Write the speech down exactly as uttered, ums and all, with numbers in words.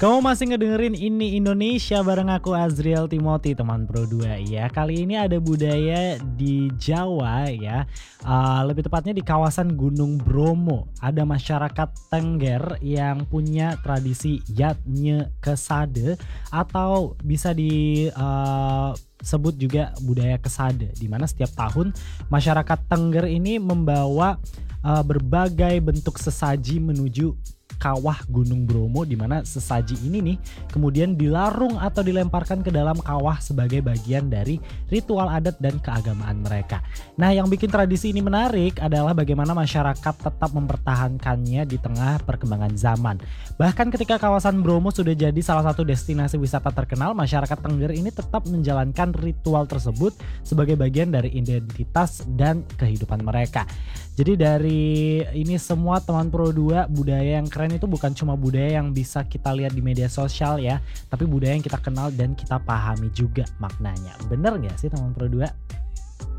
Kamu masih ngedengerin Ini Indonesia bareng aku Azriel Timothy teman Pro dua ya. Kali ini ada budaya di Jawa ya, uh, lebih tepatnya di kawasan Gunung Bromo. Ada masyarakat Tengger yang punya tradisi Yatnya Kesade atau bisa di uh, sebut juga budaya Kesade, di mana setiap tahun masyarakat Tengger ini membawa uh, berbagai bentuk sesaji menuju kawah Gunung Bromo, di mana sesaji ini nih kemudian dilarung atau dilemparkan ke dalam kawah sebagai bagian dari ritual adat dan keagamaan mereka. Nah, yang bikin tradisi ini menarik adalah bagaimana masyarakat tetap mempertahankannya di tengah perkembangan zaman. Bahkan ketika kawasan Bromo sudah jadi salah satu destinasi wisata terkenal, masyarakat Tengger ini tetap menjalankan ritual tersebut sebagai bagian dari identitas dan kehidupan mereka. Jadi dari ini semua teman Pro dua, budaya yang keren itu bukan cuma budaya yang bisa kita lihat di media sosial ya, tapi budaya yang kita kenal dan kita pahami juga maknanya. Bener gak sih teman Pro dua?